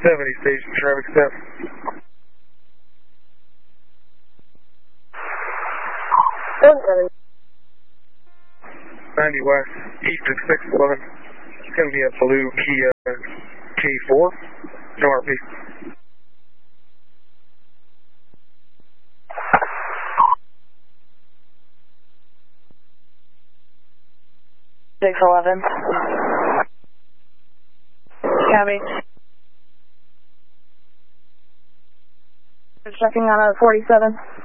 70 station traffic step. 90 west, east of 611. It's going to be a blue Kia K4. No RP. Copy. Checking on a 47.